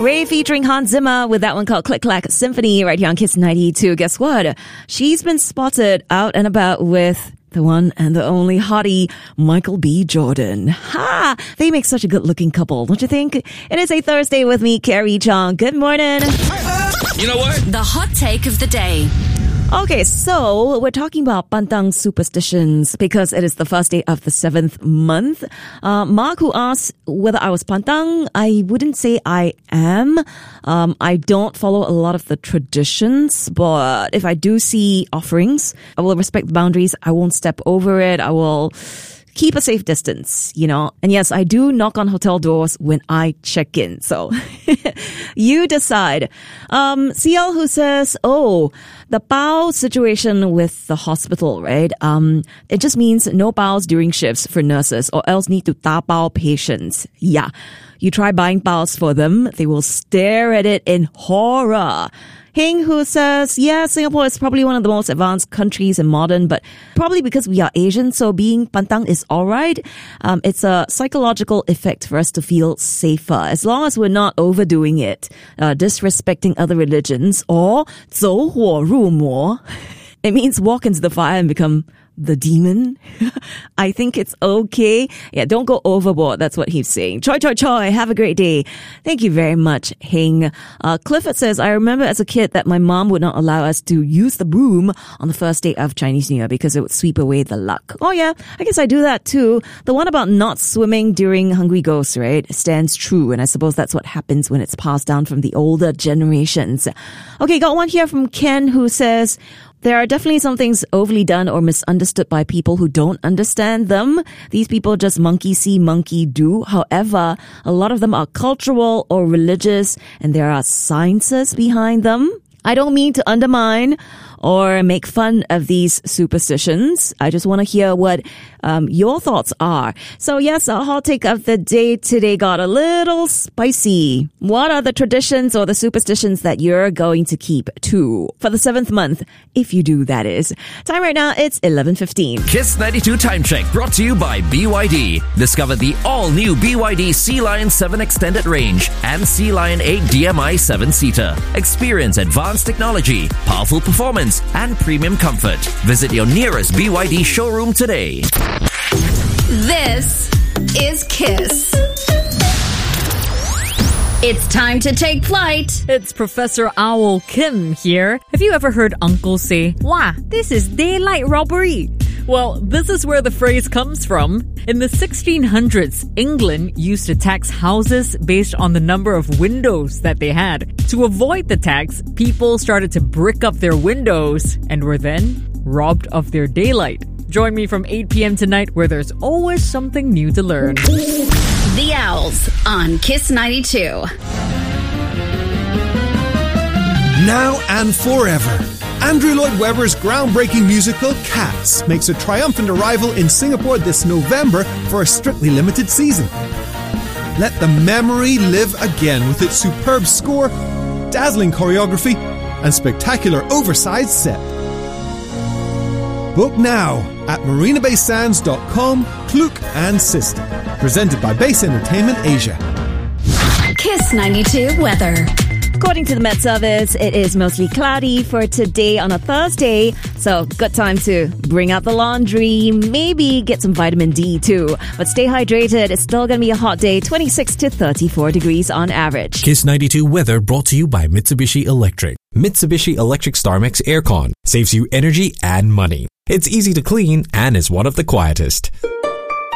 Ray featuring Hans Zimmer with that one called Click Clack Symphony right here on Kiss 92. Guess what? She's been spotted out and about with the one and the only hottie, Michael B. Jordan. Ha! They make such a good-looking couple, don't you think? It is a Thursday with me, Carrie Chong. Good morning. You know what? The hot take of the day. Okay, so we're talking about Pantang superstitions because it is the first day of the 7th month. Mark, who asked whether I was Pantang, I wouldn't say I am. I don't follow a lot of the traditions, but if I do see offerings, I will respect the boundaries. I won't step over it. I will keep a safe distance, you know. And yes, I do knock on hotel doors when I check in. So you decide. CL who says, the bao situation with the hospital, right? It just means no baos during shifts for nurses or else need to ta bao patients. Yeah. You try buying baos for them. They will stare at it in horror. Hing, who says, yeah, Singapore is probably one of the most advanced countries and modern, but probably because we are Asian, so being Pantang is alright. It's a psychological effect for us to feel safer, as long as we're not overdoing it, disrespecting other religions, or 走火入魔. It means walk into the fire and become the demon. I think it's okay. Yeah, don't go overboard. That's what he's saying. Choi, choi, choi. Have a great day. Thank you very much, Hing. Clifford says, I remember as a kid that my mom would not allow us to use the broom on the first day of Chinese New Year because it would sweep away the luck. Oh yeah, I guess I do that too. The one about not swimming during Hungry Ghosts, right, stands true. And I suppose that's what happens when it's passed down from the older generations. Okay, got one here from Ken who says, there are definitely some things overly done or misunderstood by people who don't understand them. These people just monkey see, monkey do. However, a lot of them are cultural or religious, and there are sciences behind them. I don't mean to undermine or make fun of these superstitions. I just want to hear what your thoughts are. So yes, our hot take of the day today got a little spicy. What are the traditions or the superstitions that you're going to keep too for the 7th month? If you do, that is. Time right now, it's 11:15. Kiss 92 Time Check brought to you by BYD. Discover the all-new BYD Sea Lion 7 Extended Range and Sea Lion 8 DMI 7-seater. Experience advanced technology, powerful performance, and premium comfort. Visit your nearest BYD showroom today. This is Kiss. It's time to take flight. It's Professor Owl Kim here. Have you ever heard Uncle say, "Wow, this is daylight robbery"? Well, this is where the phrase comes from. In the 1600s, England used to tax houses based on the number of windows that they had. To avoid the tax, people started to brick up their windows and were then robbed of their daylight. Join me from 8 p.m. tonight where there's always something new to learn. The Owls on Kiss 92. Now and forever. Andrew Lloyd Webber's groundbreaking musical Cats makes a triumphant arrival in Singapore this November for a strictly limited season. Let the memory live again with its superb score, dazzling choreography, and spectacular oversized set. Book now at marinabaysands.com, Klook and Sister. Presented by Base Entertainment Asia. Kiss 92 weather. According to the Met Service, it is mostly cloudy for today on a Thursday. So good time to bring out the laundry, maybe get some vitamin D too. But stay hydrated. It's still going to be a hot day, 26 to 34 degrees on average. Kiss 92 weather brought to you by Mitsubishi Electric. Mitsubishi Electric StarMax Aircon saves you energy and money. It's easy to clean and is one of the quietest.